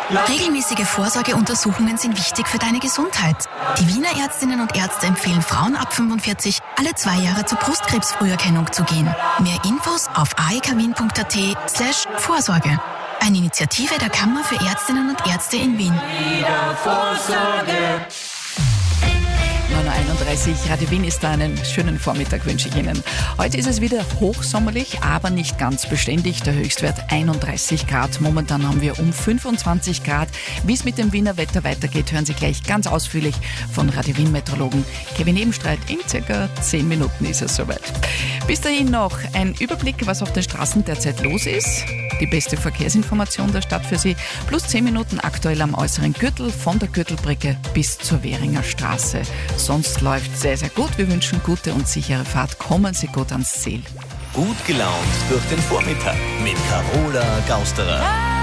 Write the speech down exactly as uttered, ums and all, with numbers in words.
Regelmäßige Vorsorgeuntersuchungen sind wichtig für deine Gesundheit. Die Wiener Ärztinnen und Ärzte empfehlen Frauen ab fünfundvierzig, alle zwei Jahre zur Brustkrebsfrüherkennung zu gehen. Mehr Infos auf aekwien.at slash Vorsorge. Eine Initiative der Kammer für Ärztinnen und Ärzte in Wien. neun Uhr einunddreißig, Radio Wien ist da, einen schönen Vormittag wünsche ich Ihnen. Heute ist es wieder hochsommerlich, aber nicht ganz beständig. Der Höchstwert einunddreißig Grad. Momentan haben wir um fünfundzwanzig Grad. Wie es mit dem Wiener Wetter weitergeht, hören Sie gleich ganz ausführlich von Radio Wien Meteorologen Kevin Ebenstreit. In circa zehn Minuten ist es soweit. Bis dahin noch ein Überblick, was auf den Straßen derzeit los ist. Die beste Verkehrsinformation der Stadt für Sie. Plus zehn Minuten aktuell am äußeren Gürtel, von der Gürtelbrücke bis zur Währinger Straße. Sonst läuft sehr, sehr gut. Wir wünschen gute und sichere Fahrt. Kommen Sie gut ans Ziel. Gut gelaunt durch den Vormittag mit Carola Gausterer.